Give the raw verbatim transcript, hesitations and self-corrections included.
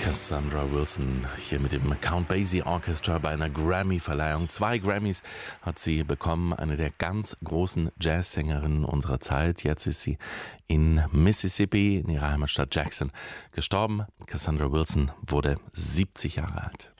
Cassandra Wilson hier mit dem Count Basie Orchestra bei einer Grammy-Verleihung. Zwei Grammys hat sie bekommen, eine der ganz großen Jazzsängerinnen unserer Zeit. Jetzt ist sie in Mississippi, in ihrer Heimatstadt Jackson, gestorben. Cassandra Wilson wurde siebzig Jahre alt.